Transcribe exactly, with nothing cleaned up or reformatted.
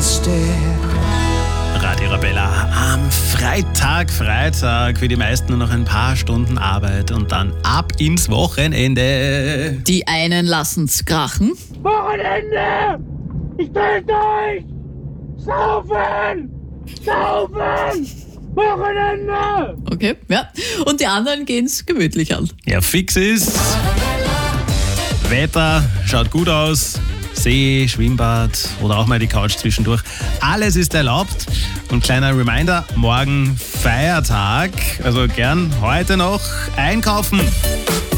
instead. Radio Arabella am Freitag, Freitag für die meisten nur noch ein paar Stunden Arbeit und dann ab ins Wochenende. Die einen lassen's krachen. Wochenende! Ich töte euch! Saufen! Saufen! Wochenende! Okay, ja. Und die anderen gehen's gemütlich an. Ja, fix ist. Wetter schaut gut aus. See, Schwimmbad oder auch mal die Couch zwischendurch. Alles ist erlaubt. Und kleiner Reminder, morgen Feiertag. Also gern heute noch einkaufen.